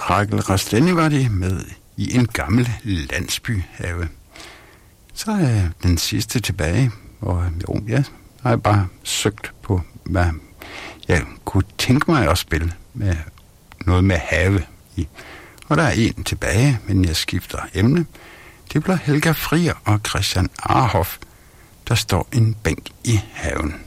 Rakel Rasteni var det med i en gammel landsbyhave. Så er den sidste tilbage, og jo, jeg har bare søgt på, hvad jeg kunne tænke mig at spille med noget med have i. Og der er en tilbage, men jeg skifter emne. Det bliver Helga Frier og Christian Arhoff. Der står en bænk i haven.